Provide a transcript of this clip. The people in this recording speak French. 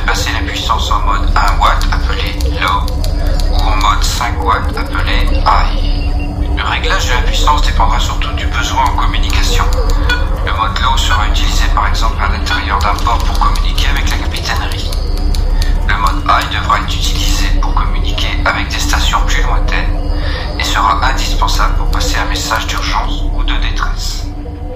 faire passer la puissance en mode 1 watt à peu